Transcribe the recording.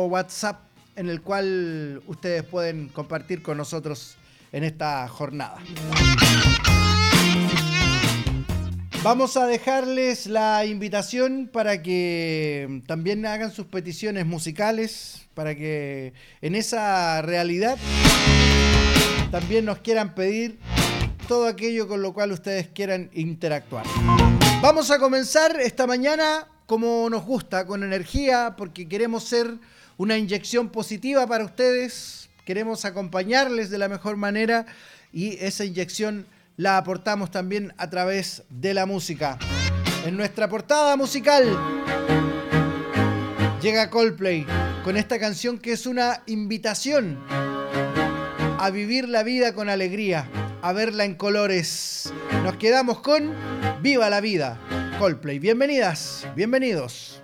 WhatsApp en el cual ustedes pueden compartir con nosotros en esta jornada. Vamos a dejarles la invitación para que también hagan sus peticiones musicales, para que en esa realidad también nos quieran pedir todo aquello con lo cual ustedes quieran interactuar. Vamos a comenzar esta mañana como nos gusta, con energía, porque queremos ser una inyección positiva para ustedes, queremos acompañarles de la mejor manera y esa inyección la aportamos también a través de la música. En nuestra portada musical llega Coldplay con esta canción que es una invitación a vivir la vida con alegría, a verla en colores. Nos quedamos con Viva la Vida, Coldplay. Bienvenidas, bienvenidos.